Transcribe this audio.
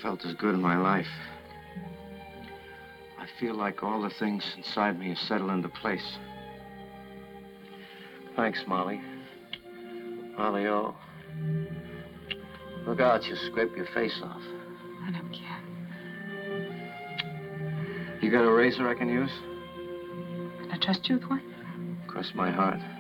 felt as good in my life. I feel like all the things inside me have settled into place. Thanks, Molly. Molly, oh. Look out, you'll scrape your face off. I don't care. You got a razor I can use? Can I trust you with one? Cross my heart.